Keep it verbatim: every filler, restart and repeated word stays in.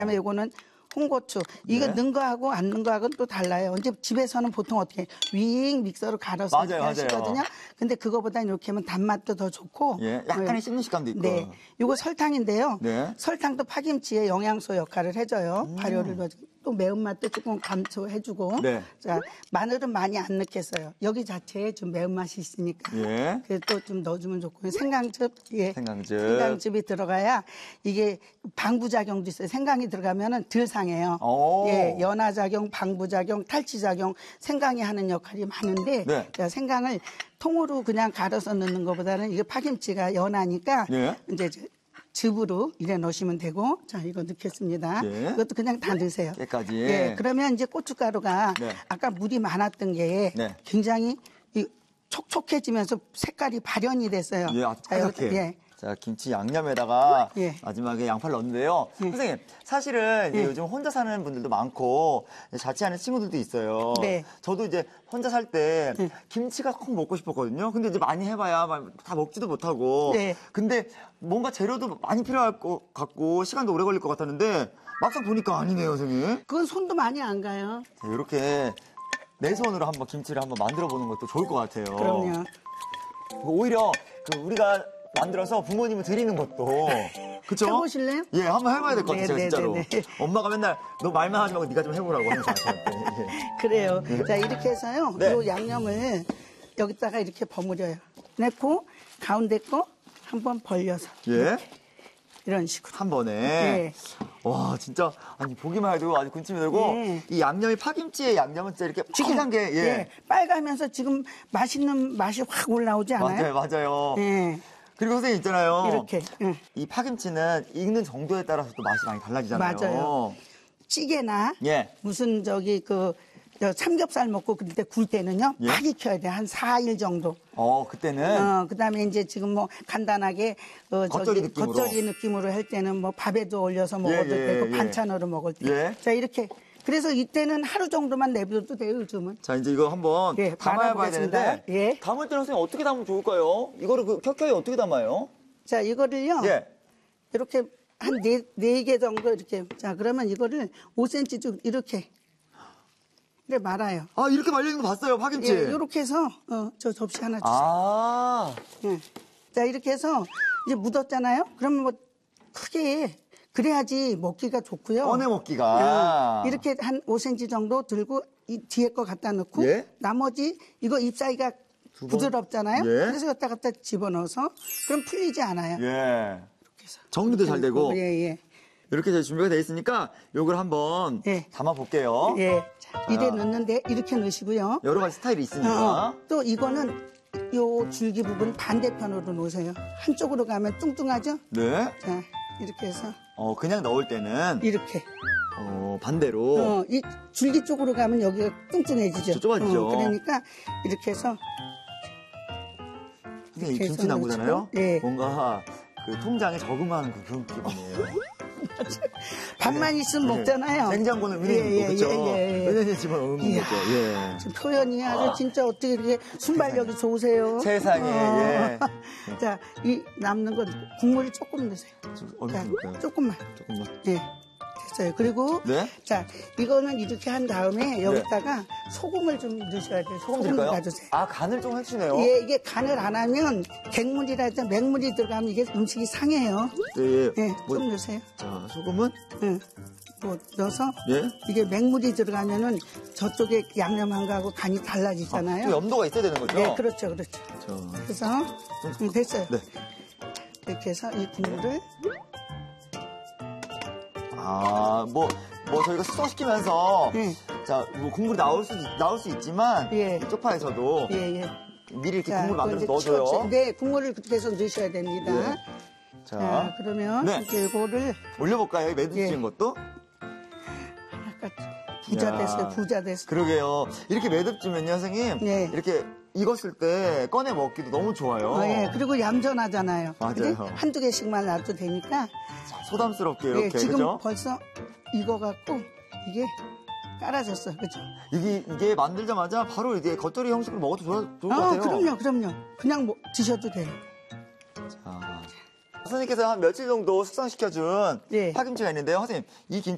그다음에 요거는 홍고추. 이거 네. 넣은 거하고 안 넣은 거하고는 또 달라요. 이제 집에서는 보통 어떻게 윙 믹서로 갈아서 맞아요, 이렇게 맞아요. 하시거든요. 근데 그거보다는 이렇게 하면 단맛도 더 좋고. 예, 약간의 어, 씹는 식감도 있고. 네. 요거 설탕인데요. 네. 설탕도 파김치의 영양소 역할을 해줘요. 음. 발효를 넣어주고. 또 매운맛도 조금 감소해주고. 네. 자, 마늘은 많이 안 넣겠어요. 여기 자체에 좀 매운맛이 있으니까. 예. 그래서 또 좀 넣어주면 좋고. 생강즙. 예. 생강즙. 생강즙이 들어가야 이게 방부작용도 있어요. 생강이 들어가면은 덜 상해요. 오. 예. 연화작용, 방부작용, 탈취작용, 생강이 하는 역할이 많은데. 네. 제가 생강을 통으로 그냥 갈아서 넣는 것보다는 이게 파김치가 연하니까. 예. 이제 즙으로 이래 넣으시면 되고. 자, 이거 넣겠습니다. 예. 이것도 그냥 다 넣으세요. 깨까지. 예. 그러면 이제 고춧가루가 네. 아까 물이 많았던 게 네. 굉장히 이 촉촉해지면서 색깔이 발현이 됐어요. 예, 아주 자, 빨갛게. 이렇게, 예. 자, 김치 양념에다가 예. 마지막에 양파를 넣는데요. 예. 선생님, 사실은 이제 예. 요즘 혼자 사는 분들도 많고 자취하는 친구들도 있어요. 네. 저도 이제 혼자 살 때 예. 김치가 꼭 먹고 싶었거든요. 근데 이제 많이 해봐야 막 다 먹지도 못하고. 네. 근데 뭔가 재료도 많이 필요할 것 같고 시간도 오래 걸릴 것 같았는데 막상 보니까 아니네요, 선생님. 그건 손도 많이 안 가요. 자, 이렇게 내 손으로 한번 김치를 한번 만들어 보는 것도 좋을 것 같아요. 그럼요. 오히려 그 우리가 만들어서 부모님을 드리는 것도 그쵸? 해보실래요? 예, 한번 해봐야 될 것 같아요, 네, 제가 네, 진짜로. 네, 네. 엄마가 맨날 너 말만 하지 말고 네가 좀 해보라고 항상 저한테. 예. 그래요. 자, 이렇게 해서요. 네. 이 양념을 여기다가 이렇게 버무려요. 내고 가운데 거 한번 벌려서. 예, 이런 식으로. 한 번에. 네. 와, 진짜 아니 보기만 해도 아주 군침이 돌고 네. 이 양념이 파김치의 양념은 진짜 이렇게 빨간 게 예. 예, 빨가면서 지금 맛있는 맛이 확 올라오지 않아요? 맞아요, 맞아요. 예, 그리고 선생님 있잖아요. 이렇게. 예. 이 파김치는 익는 정도에 따라서 또 맛이 많이 달라지잖아요. 맞아요. 찌개나 예. 무슨 저기 그 저 삼겹살 먹고 그럴 때 굴 때는요. 예? 팍 익혀야 돼. 한 사 일 정도. 어, 그때는 어, 그다음에 이제 지금 뭐 간단하게 어, 겉절이 저기 느낌으로. 겉절이 느낌으로 할 때는 뭐 밥에도 올려서 먹어도 예, 되고 예. 반찬으로 먹을 때. 예. 자, 이렇게. 그래서 이때는 하루 정도만 내버려도 돼요, 요즘은. 자, 이제 이거 한번 예, 담아봐야 말아보겠습니다. 되는데 예. 담을 때는 선생님 어떻게 담으면 좋을까요? 이거를 그 켜켜이 어떻게 담아요? 자, 이거를요. 예. 이렇게 한 네, 네 개 정도 이렇게. 자, 그러면 이거를 오 센티미터 쭉 이렇게. 이렇게 말아요. 아, 이렇게 말리는 거 봤어요, 파김치. 예, 이렇게 해서, 어, 저 접시 하나 주세요. 아, 예. 자, 이렇게 해서 이제 묻었잖아요? 그러면 뭐 크게, 그래야지 먹기가 좋고요. 꺼내 먹기가. 예. 이렇게 한 오 센티미터 정도 들고 이 뒤에 거 갖다 넣고 예? 나머지 이거 잎사귀가 두 번? 부드럽잖아요? 예. 그래서 여기다 갖다 집어넣어서 그럼 풀리지 않아요. 예. 이렇게 해서. 정리도 잘 되고. 예, 예. 이렇게 이제 준비가 돼 있으니까 요걸 한번 예. 담아 볼게요. 예. 자, 이래 아. 넣는데 이렇게 넣으시고요. 여러 가지 스타일이 있으니까. 어, 또 이거는 요 줄기 부분 반대편으로 놓으세요. 한쪽으로 가면 뚱뚱하죠? 네. 자, 이렇게 해서 어, 그냥 넣을 때는 이렇게. 어, 반대로. 어, 이 줄기 쪽으로 가면 여기가 뚱뚱해지죠. 저 좁아지죠. 어, 그러니까 이렇게 해서 선생님, 이 이렇게 김치 해서 나무잖아요. 넣고, 예. 뭔가 그 통장에 저금하는 그 그런 기분이에요. 밥만 있으면 먹잖아요. 냉장고는 은행 예, 있고, 그쵸? 예, 예, 예. 은행에 집어넣는 이야. 거죠. 예. 지금 표현이 아주 진짜 어떻게 이렇게 순발력이 좋으세요. 세상에, 예. 자, 이 남는 거 국물을 조금 넣으세요. 어느 자, 정도 넣을까요? 조금만. 조금만. 예. 됐어요. 그리고 네. 자, 이거는 이렇게 한 다음에 여기다가 소금을 좀 넣으셔야 돼요. 소금 소금 드릴까요? 넣어주세요. 아, 간을 좀 해주시네요. 예, 이게 간을 안 하면 갱물이라든지 맹물이 들어가면 이게 음식이 상해요. 예, 예. 예, 뭐, 좀 넣으세요. 자, 소금은? 예. 뭐 넣어서 예. 이게 맹물이 들어가면은 저쪽에 양념한 거하고 간이 달라지잖아요. 좀 염도가 있어야 되는 거죠? 네, 그렇죠, 그렇죠. 자, 그래서 음, 됐어요. 네. 이렇게 해서 이 국물을 아, 뭐, 뭐 저희가 숙성시키면서 예. 자, 뭐 국물이 나올 수 나올 수 있지만 예. 이 쪽파에서도 예, 예. 미리 이렇게 자, 국물 그거 만들어서 이제 넣어줘요. 치워주- 네, 국물을 그렇게 해서 넣으셔야 됩니다. 예. 자, 자, 그러면 네. 이제 이거를 올려볼까요? 매듭 예. 지은 것도? 아까 부자 야. 됐어요, 부자 됐어요. 그러게요. 이렇게 매듭 주면요, 선생님. 네. 이렇게 익었을 때 꺼내 먹기도 너무 좋아요. 어, 예, 그리고 얌전하잖아요. 맞아요. 그지? 한두 개씩만 놔도 되니까. 소담스럽게 예, 이렇게 지금 그죠? 벌써 익어갖고 이게 깔아졌어요. 그죠? 이게 이게 만들자마자 바로 이게 겉절이 형식으로 먹어도 좋아, 좋을 것 어, 같아요. 그럼요, 그럼요. 그냥 뭐 드셔도 돼요. 자, 선생님께서 한 며칠 정도 숙성시켜준 예. 파김치가 있는데요. 선생님, 이 김치